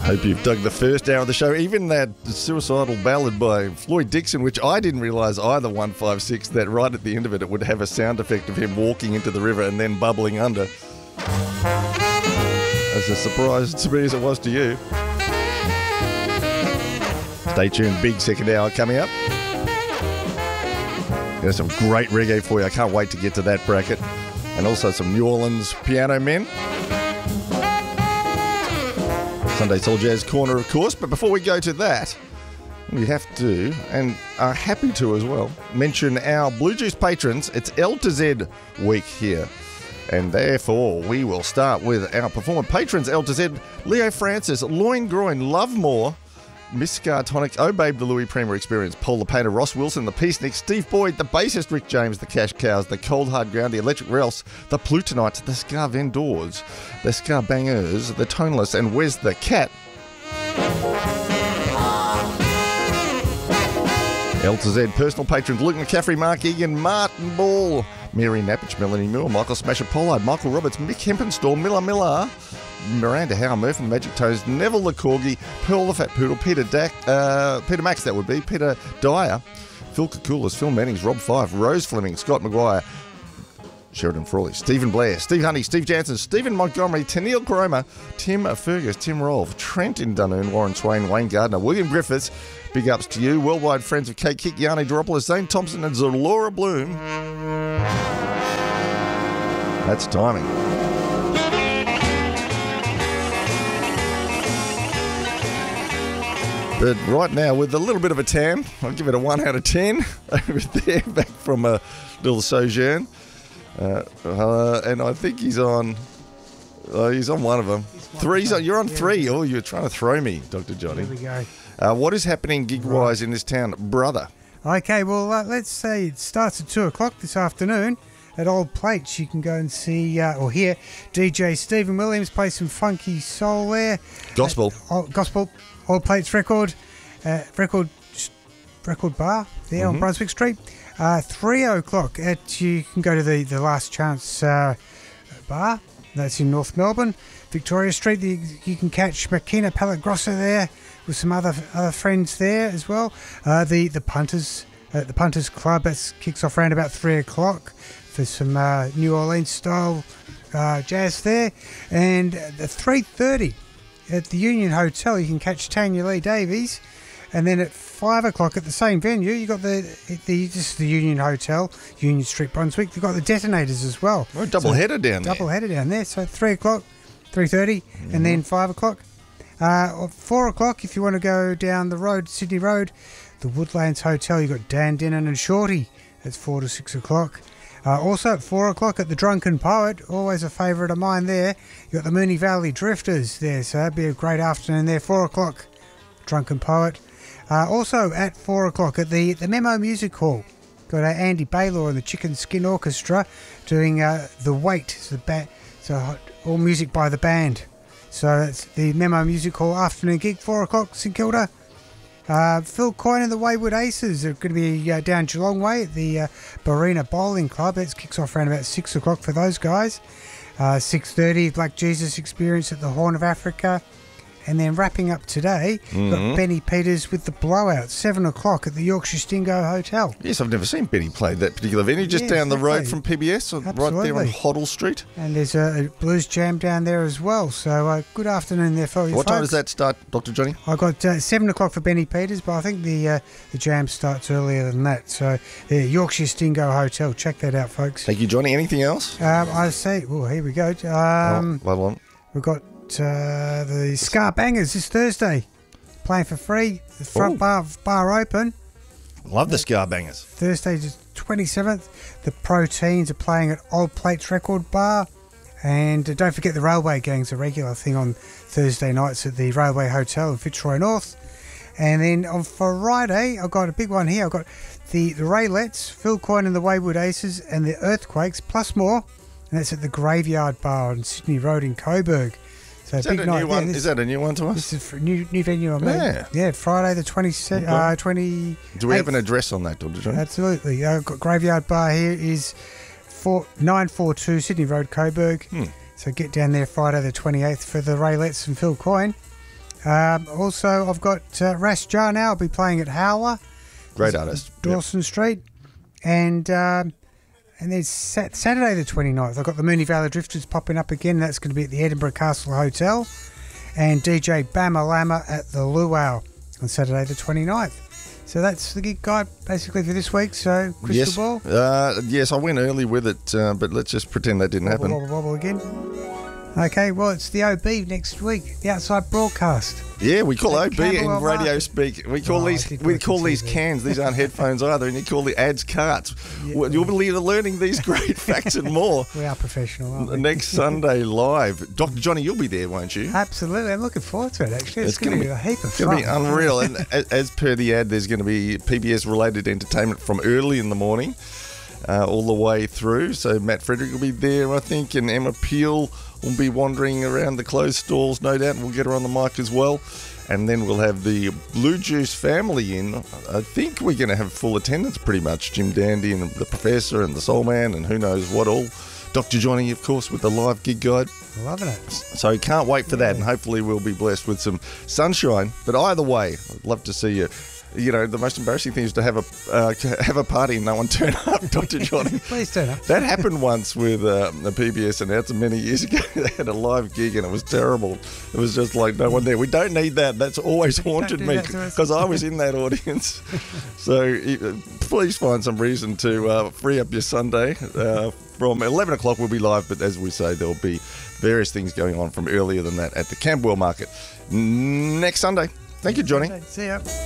Hope you've dug the first hour of the show. Even that suicidal ballad by Floyd Dixon, which I didn't realise either, 156, that right at the end of it, it would have a sound effect of him walking into the river and then bubbling under. As a surprise to me as it was to you. Stay tuned, big second hour coming up. There's some great reggae for you. I can't wait to get to that bracket. And also some New Orleans piano men. Sunday Soul Jazz Corner, of course. But before we go to that, we have to, and are happy to as well, mention our Blue Juice patrons. It's L to Z week here. And therefore, we will start with our performer patrons, L to Z, Leo Francis, Loin Groin, Lovemore, Miss Scartonic, Oh Babe, the Louis Premier Experience, Paul the Painter, Ross Wilson, the Peacenik, Steve Boyd, the bassist Rick James, the Cash Cows, the Cold Hard Ground, the Electric Rels, the Plutonites, the Scar Vendors, the Scar Bangers, the Toneless, and Where's the Cat? L to Z personal patrons Luke McCaffrey, Mark Egan, Martin Ball, Mary Nappich, Melanie Moore, Michael Smasher Pollard, Michael Roberts, Mick Hempenstall, Miller, Miranda Howe, Murphy Magic Toes, Neville the Corgi, Pearl the Fat Poodle, Peter Max, that would be, Peter Dyer, Phil Kakulis, Phil Mannings, Rob Fife, Rose Fleming, Scott Maguire, Sheridan Frawley, Stephen Blair, Steve Honey, Steve Jansen, Stephen Montgomery, Tennille Caroma, Tim Fergus, Tim Rolfe, Trent in Dunoon, Warren Swain, Wayne Gardner, William Griffiths, big ups to you, worldwide friends of Kate Kick, Yanni Dropoulos, Zane Thompson and Zalora Bloom. That's timing. But right now, with a little bit of a tan, I'll give it a 1 out of 10 over there, back from a little sojourn. And I think he's on one of them. You're on 3. Oh, you're trying to throw me, Dr. Johnny. There we go. What is happening gig-wise in this town, brother? Okay, well, let's say it starts at 2 o'clock this afternoon at Old Plates. You can go and see or hear DJ Stephen Williams play some funky soul there. Gospel. Gospel. Old Plates record bar there on Brunswick Street. 3 o'clock you can go to the Last Chance bar. That's in North Melbourne, Victoria Street. You can catch Makina Palagrossa there with some other friends there as well. The Punters at the Punters Club, that kicks off around about 3 o'clock for some New Orleans style jazz there. And at 3:30 at the Union Hotel, you can catch Tanya Lee Davies. And then at 5 o'clock at the same venue, you got the Union Hotel, Union Street, Brunswick. They've got the Detonators as well. Oh, double header down there. Double header down there. So 3 o'clock, 3:30, and then 5 o'clock. 4 o'clock, if you want to go down the road, Sydney Road, the Woodlands Hotel, you've got Dan Denon and Shorty. That's 4 to 6 o'clock. Also at 4 o'clock at the Drunken Poet, always a favourite of mine there. You've got the Moonee Valley Drifters there, so that'd be a great afternoon there. 4 o'clock, Drunken Poet. Also at 4 o'clock at the Memo Music Hall, got Andy Baylor and the Chicken Skin Orchestra doing The Wait, so all music by the band. So that's the Memo Music Hall afternoon gig, 4 o'clock, St Kilda. Phil Coyne and the Wayward Aces are going to be down Geelong Way at the Barina Bowling Club. That kicks off around about 6 o'clock for those guys. 6:30, Black Jesus Experience at the Horn of Africa. And then wrapping up today, we've got Benny Peters with the Blowout, 7 o'clock at the Yorkshire Stingo Hotel. Yes, I've never seen Benny play that particular venue, just down the road from PBS, right there on Hoddle Street. And there's a blues jam down there as well. So good afternoon there for you What time does that start, Dr. Johnny? I got 7 o'clock for Benny Peters, but I think the jam starts earlier than that. So Yorkshire Stingo Hotel, check that out, folks. Thank you, Johnny. Anything else? I say, here we go. We've got the Scar Bangers this Thursday, playing for free. The front bar open. Love the Scar Bangers. Thursday the 27th. The Proteins are playing at Old Plates Record Bar. And don't forget the Railway Gang's a regular thing on Thursday nights at the Railway Hotel in Fitzroy North. And then on Friday, I've got a big one here. I've got the Raylets, Phil Coyne and the Wayward Aces, and the Earthquakes, plus more. And that's at the Graveyard Bar on Sydney Road in Coburg. So is that a new one? Is that a new one to us? This is a new venue on me. Yeah, Friday the 20. Do we have an address on that, Dr. John? Absolutely. Graveyard Bar here is 942 Sydney Road, Coburg. So get down there Friday the 28th for the Raylets and Phil Coyne. Also, I've got Ras Jarnow. I'll be playing at Howler. Great artist. Dawson Street. And then Saturday the 29th, I've got the Moonee Valley Drifters popping up again. That's going to be at the Edinburgh Castle Hotel. And DJ Bama Lama at the Luau on Saturday the 29th. So that's the gig guide basically for this week. So, Crystal Ball? Yes, I went early with it, but let's just pretend that didn't happen. Wobble again. Okay, well, it's the OB next week, the outside broadcast. Yeah, we call OB Camberwell in radio Market. speak. We call these cans. These aren't headphones either, and you call the ads carts. Yeah. Well, you'll be learning these great facts and more. We are professional, aren't we? Next Sunday live. Dr. Johnny, you'll be there, won't you? Absolutely, I'm looking forward to it. Actually, it's going to be a heap of It's fun. going to be unreal. And as per the ad, there's going to be PBS-related entertainment from early in the morning all the way through. So Matt Frederick will be there, I think, and Emma Peel will be wandering around the closed stalls, no doubt, and we'll get her on the mic as well. And then we'll have the Blue Juice family in. I think we're going to have full attendance pretty much. Jim Dandy and the Professor and the Soul Man and who knows what all. Dr. Johnny, of course, with the live gig guide. Loving it. So can't wait for that, and hopefully we'll be blessed with some sunshine. But either way, I'd love to see you. You know, the most embarrassing thing is to have a party and no one turn up, Dr. Johnny. Please turn up. That happened once with the PBS announcer many years ago. They had a live gig and it was terrible. It was just like no one there. We don't need that. That's always haunted me because I was in that audience. So please find some reason to free up your Sunday. From 11 o'clock we'll be live, but as we say, there'll be various things going on from earlier than that at the Camberwell Market next Sunday. Thank you, Johnny. See ya.